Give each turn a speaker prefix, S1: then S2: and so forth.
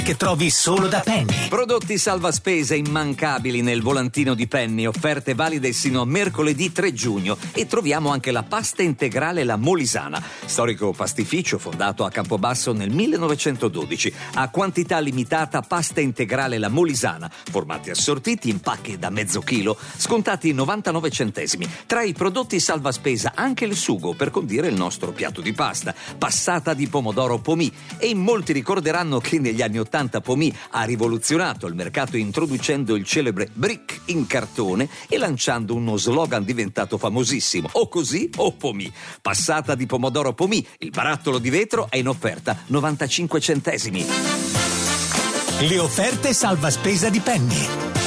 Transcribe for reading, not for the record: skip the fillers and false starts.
S1: che trovi solo da Penny.
S2: Prodotti salva spesa immancabili nel volantino di Penny, offerte valide sino a mercoledì 3 giugno. E troviamo anche la pasta integrale La Molisana, storico pastificio fondato a Campobasso nel 1912. A quantità limitata pasta integrale La Molisana, formati assortiti in pacche da mezzo chilo, scontati 99 centesimi. Tra i prodotti salva spesa anche il sugo per condire il nostro piatto di pasta, passata di pomodoro Pomì. E in molti ricorderanno che negli anni 80 Pomì ha rivoluzionato il mercato introducendo il celebre brick in cartone e lanciando uno slogan diventato famosissimo: o così o Pomì. Passata di pomodoro Pomì, il barattolo di vetro è in offerta 95 centesimi.
S1: Le offerte salva spesa di Penny.